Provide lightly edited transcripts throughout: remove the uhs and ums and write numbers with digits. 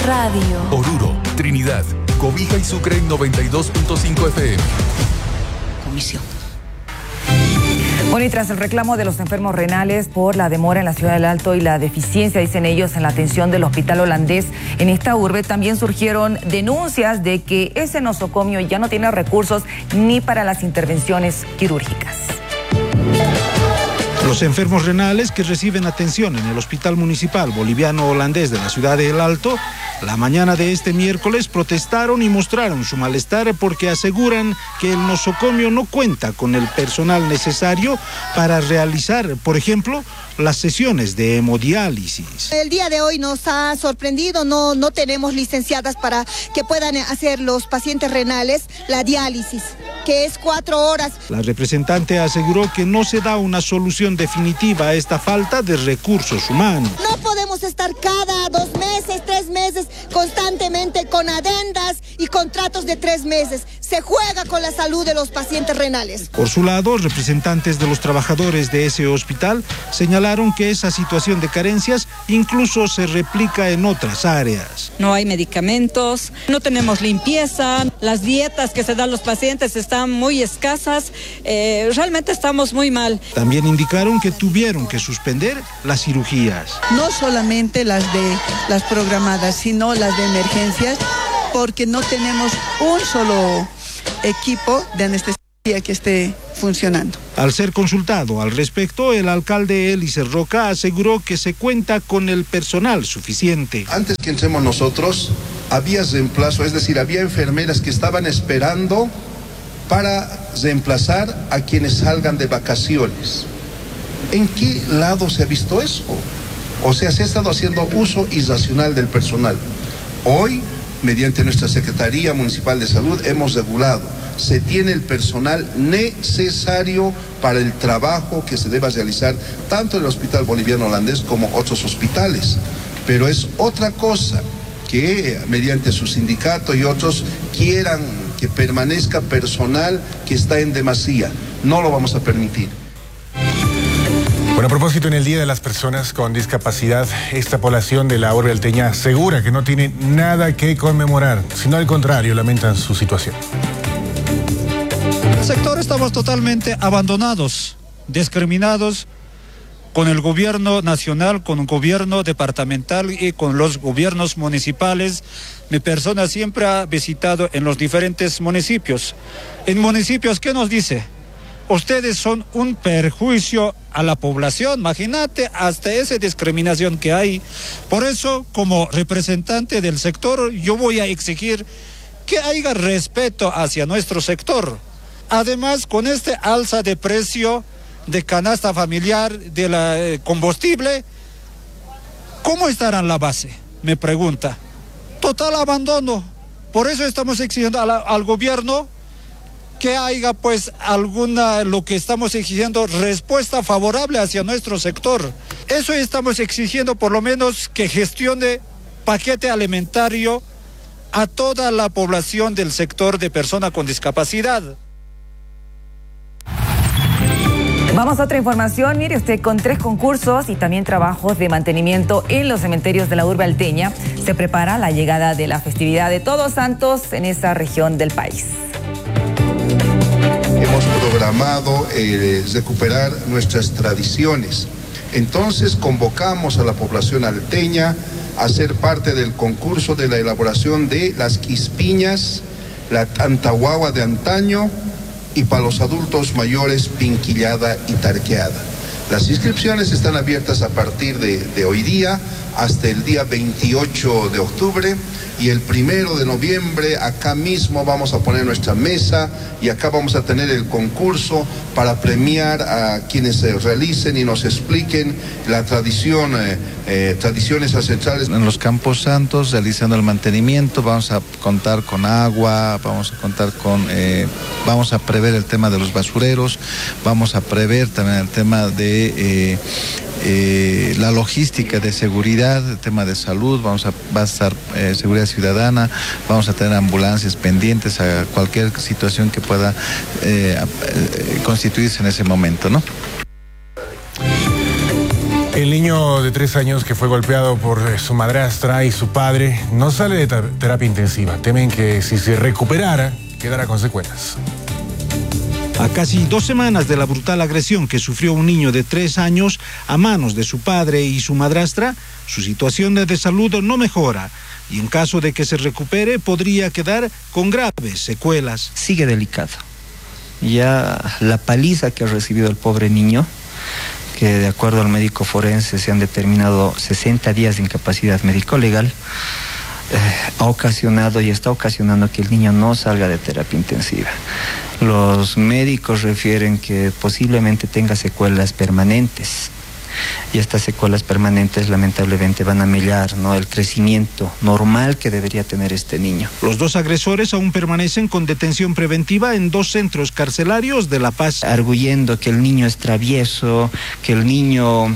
Radio. Oruro, Trinidad, Cobija y Sucre en 92.5 FM. Comisión. Bueno, y tras el reclamo de los enfermos renales por la demora en la ciudad del Alto y la deficiencia, dicen ellos, en la atención del hospital holandés en esta urbe, también surgieron denuncias de que ese nosocomio ya no tiene recursos ni para las intervenciones quirúrgicas. Los enfermos renales que reciben atención en el Hospital Municipal Boliviano Holandés de la ciudad del Alto, la mañana de este miércoles protestaron y mostraron su malestar porque aseguran que el nosocomio no cuenta con el personal necesario para realizar, por ejemplo, las sesiones de hemodiálisis. El día de hoy nos ha sorprendido, no tenemos licenciadas para que puedan hacer los pacientes renales la diálisis, que es 4 horas. La representante aseguró que no se da una solución definitiva a esta falta de recursos humanos. No podemos estar cada 2 meses, 3 meses, constantemente con adendas y contratos de 3 meses. Se juega con la salud de los pacientes renales. Por su lado, representantes de los trabajadores de ese hospital señalaron que esa situación de carencias incluso se replica en otras áreas. No hay medicamentos, no tenemos limpieza, las dietas que se dan a los pacientes están muy escasas, realmente estamos muy mal. También indicaron que tuvieron que suspender las cirugías. No solamente las programadas, sino las de emergencias, porque no tenemos un solo equipo de anestesia que esté funcionando. Al ser consultado al respecto, el alcalde Eliezer Roca aseguró que se cuenta con el personal suficiente. Antes que entremos nosotros, había reemplazo, es decir, había enfermeras que estaban esperando para reemplazar a quienes salgan de vacaciones. ¿En qué lado se ha visto eso? O sea, se ha estado haciendo uso irracional del personal. Hoy, mediante nuestra Secretaría Municipal de Salud, hemos regulado. Se tiene el personal necesario para el trabajo que se deba realizar tanto en el Hospital Boliviano Holandés como otros hospitales. Pero es otra cosa que mediante su sindicato y otros quieran que permanezca personal que está en demasía. No lo vamos a permitir. Bueno, a propósito, en el Día de las Personas con Discapacidad, esta población de la urbe alteña asegura que no tiene nada que conmemorar, sino al contrario, lamentan su situación. En el sector estamos totalmente abandonados, discriminados con el gobierno nacional, con el gobierno departamental y con los gobiernos municipales. Mi persona siempre ha visitado en los diferentes municipios. En municipios, ¿qué nos dice? Ustedes son un perjuicio a la población, imagínate hasta esa discriminación que hay. Por eso, como representante del sector, yo voy a exigir que haya respeto hacia nuestro sector. Además, con este alza de precio de canasta familiar, de la combustible, ¿cómo estará la base? Me pregunta. Total abandono. Por eso estamos exigiendo al gobierno que haya pues lo que estamos exigiendo, respuesta favorable hacia nuestro sector. Eso estamos exigiendo, por lo menos que gestione paquete alimentario a toda la población del sector de persona con discapacidad. Vamos a otra información. Mire usted, con 3 concursos y también trabajos de mantenimiento en los cementerios de la urbe alteña, se prepara la llegada de la festividad de Todos Santos en esa región del país. Hemos programado recuperar nuestras tradiciones. Entonces convocamos a la población alteña a ser parte del concurso de la elaboración de las quispiñas, la antahuahua de antaño y para los adultos mayores pinquillada y tarqueada. Las inscripciones están abiertas a partir de hoy día hasta el día 28 de octubre y el 1 de noviembre acá mismo vamos a poner nuestra mesa y acá vamos a tener el concurso para premiar a quienes se realicen y nos expliquen la tradición, tradiciones ancestrales. En los Campos Santos, realizando el mantenimiento, vamos a contar con agua, vamos a prever el tema de los basureros, vamos a prever también el tema de la logística de seguridad, el tema de salud, va a estar seguridad ciudadana, vamos a tener ambulancias pendientes a cualquier situación que pueda constituirse en ese momento, ¿no? El niño de 3 años que fue golpeado por su madrastra y su padre no sale de terapia intensiva. Temen que si se recuperara, quedara con secuelas. A casi 2 semanas de la brutal agresión que sufrió un niño de 3 años a manos de su padre y su madrastra, su situación de salud no mejora y en caso de que se recupere podría quedar con graves secuelas. Sigue delicado. Ya la paliza que ha recibido el pobre niño, que de acuerdo al médico forense se han determinado 60 días de incapacidad médico-legal, ha ocasionado y está ocasionando que el niño no salga de terapia intensiva. Los médicos refieren que posiblemente tenga secuelas permanentes y estas secuelas permanentes lamentablemente van a mellar, ¿no?, el crecimiento normal que debería tener este niño. Los 2 agresores aún permanecen con detención preventiva en 2 centros carcelarios de La Paz. Arguyendo que el niño es travieso, que el niño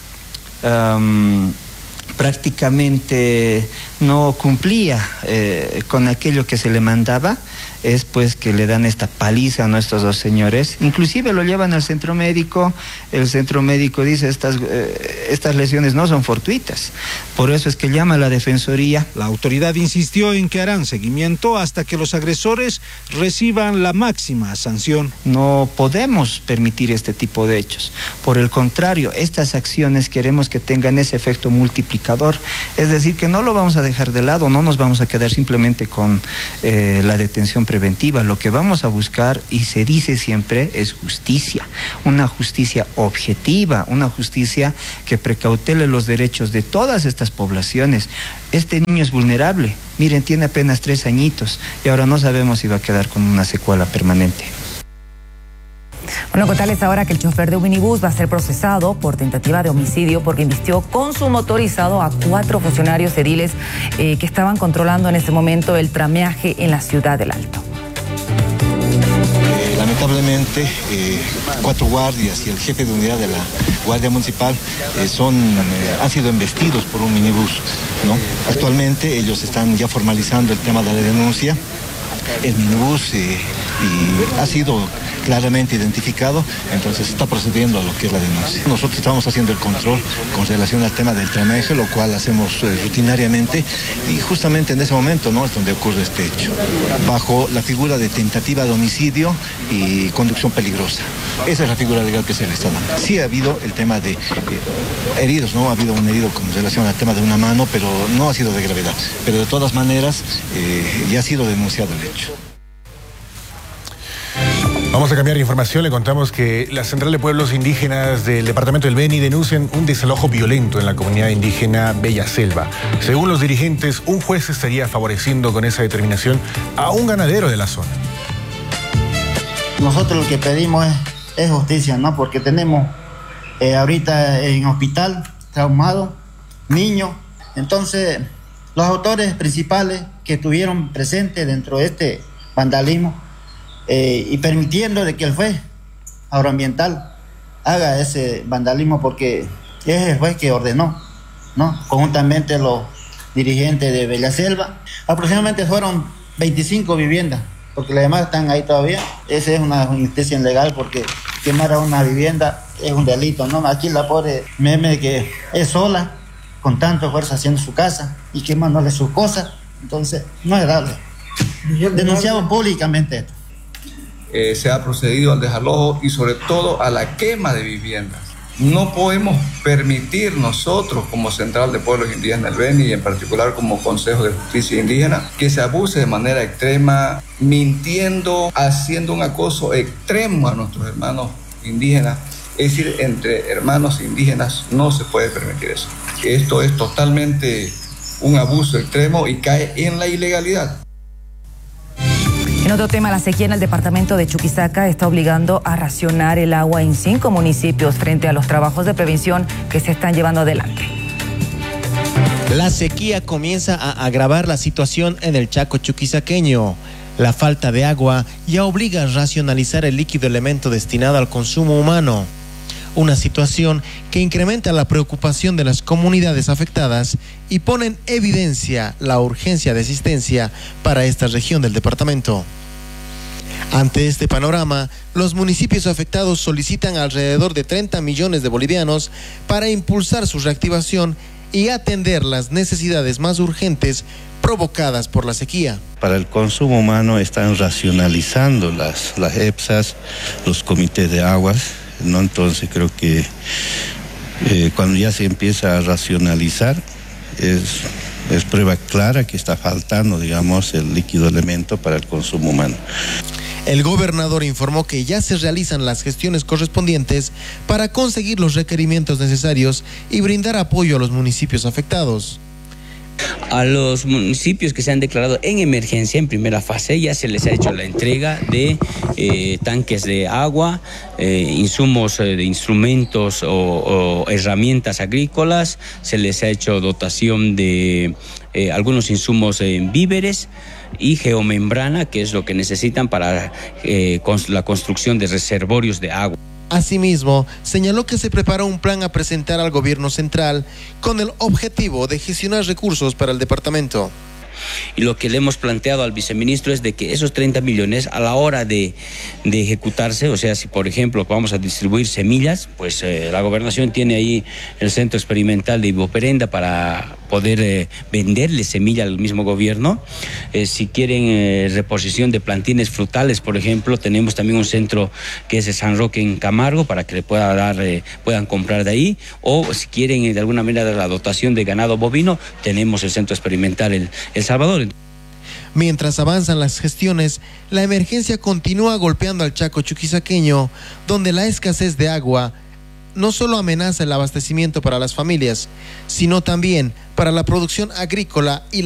prácticamente no cumplía con aquello que se le mandaba, es pues que le dan esta paliza a nuestros 2 señores. Inclusive lo llevan al centro médico, el centro médico dice estas lesiones no son fortuitas, por eso es que llama a la Defensoría. La autoridad insistió en que harán seguimiento hasta que los agresores reciban la máxima sanción. No podemos permitir este tipo de hechos, por el contrario, estas acciones queremos que tengan ese efecto multiplicador, es decir, que no lo vamos a dejar de lado, no nos vamos a quedar simplemente con la detención preventiva. Lo que vamos a buscar, y se dice siempre, es justicia, una justicia objetiva, una justicia que precautele los derechos de todas estas poblaciones. Este niño es vulnerable, miren, tiene apenas 3 añitos y ahora no sabemos si va a quedar con una secuela permanente. Bueno, contarles ahora que el chofer de un minibús va a ser procesado por tentativa de homicidio porque embistió con su motorizado a 4 funcionarios ediles que estaban controlando en ese momento el trameaje en la ciudad del Alto. Lamentablemente, 4 guardias y el jefe de unidad de la Guardia Municipal han sido embestidos por un minibús, ¿no? Actualmente ellos están ya formalizando el tema de la denuncia. El minibús ha sido claramente identificado, entonces está procediendo a lo que es la denuncia. Nosotros estamos haciendo el control con relación al tema del trameaje, lo cual hacemos rutinariamente, y justamente en ese momento, ¿no?, es donde ocurre este hecho, bajo la figura de tentativa de homicidio y conducción peligrosa. Esa es la figura legal que se le está dando. Sí ha habido el tema de heridos, ¿no? Ha habido un herido con relación al tema de una mano, pero no ha sido de gravedad. Pero de todas maneras, ya ha sido denunciado el hecho. Vamos a cambiar de información. Le contamos que la Central de Pueblos Indígenas del departamento del Beni denuncian un desalojo violento en la comunidad indígena Bella Selva. Según los dirigentes, un juez estaría favoreciendo con esa determinación a un ganadero de la zona. Nosotros lo que pedimos es justicia, ¿no? Porque tenemos ahorita en hospital traumado, niños. Entonces, los autores principales que estuvieron presentes dentro de este vandalismo, y permitiendo de que el juez agroambiental haga ese vandalismo, porque es el juez que ordenó, ¿no? Conjuntamente los dirigentes de Bella Selva. Aproximadamente fueron 25 viviendas, porque las demás están ahí todavía. Esa es una injusticia ilegal, porque quemar a una vivienda es un delito, ¿no? Aquí la pobre meme que es sola, con tanto esfuerzo haciendo su casa y quemándole sus cosas, entonces no es dable. Denunciamos públicamente esto. Se ha procedido al desalojo y sobre todo a la quema de viviendas. No podemos permitir nosotros como Central de Pueblos Indígenas del Beni y en particular como Consejo de Justicia Indígena que se abuse de manera extrema, mintiendo, haciendo un acoso extremo a nuestros hermanos indígenas. Es decir, entre hermanos indígenas no se puede permitir eso. Esto es totalmente un abuso extremo y cae en la ilegalidad. En otro tema, la sequía en el departamento de Chuquisaca está obligando a racionar el agua en 5 municipios frente a los trabajos de prevención que se están llevando adelante. La sequía comienza a agravar la situación en el Chaco chuquisaqueño. La falta de agua ya obliga a racionalizar el líquido elemento destinado al consumo humano. Una situación que incrementa la preocupación de las comunidades afectadas y pone en evidencia la urgencia de asistencia para esta región del departamento. Ante este panorama, los municipios afectados solicitan alrededor de 30 millones de bolivianos para impulsar su reactivación y atender las necesidades más urgentes provocadas por la sequía. Para el consumo humano están racionalizando las EPSAs, los comités de aguas, ¿no? Entonces creo que cuando ya se empieza a racionalizar es prueba clara que está faltando, digamos, el líquido elemento para el consumo humano. El gobernador informó que ya se realizan las gestiones correspondientes para conseguir los requerimientos necesarios y brindar apoyo a los municipios afectados. A los municipios que se han declarado en emergencia en primera fase ya se les ha hecho la entrega de tanques de agua, insumos de instrumentos o herramientas agrícolas, se les ha hecho dotación de algunos insumos en víveres y geomembrana, que es lo que necesitan para la construcción de reservorios de agua. Asimismo, señaló que se prepara un plan a presentar al gobierno central con el objetivo de gestionar recursos para el departamento. Y lo que le hemos planteado al viceministro es de que esos 30 millones a la hora de ejecutarse, o sea, si por ejemplo vamos a distribuir semillas, pues la gobernación tiene ahí el centro experimental de Iboperenda para poder venderle semilla al mismo gobierno. Si quieren reposición de plantines frutales, por ejemplo, tenemos también un centro que es de San Roque en Camargo para que le puedan comprar de ahí, o si quieren de alguna manera la dotación de ganado bovino, tenemos el centro experimental El Salvador. Mientras avanzan las gestiones, la emergencia continúa golpeando al Chaco chuquisaqueño, donde la escasez de agua no solo amenaza el abastecimiento para las familias, sino también para la producción agrícola y la